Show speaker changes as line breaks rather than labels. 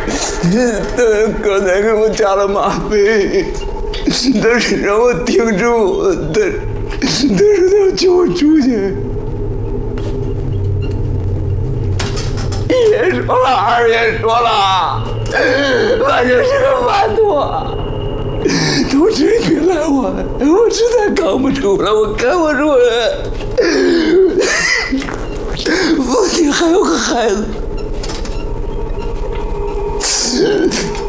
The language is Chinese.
刚才给我加了吗啡，但是让我停住，但是他要救我出去。一爷说了，二爷说了，反正是个贩子。同志，别拦我，我实在扛不住了，我扛不住了。父亲还有个孩子。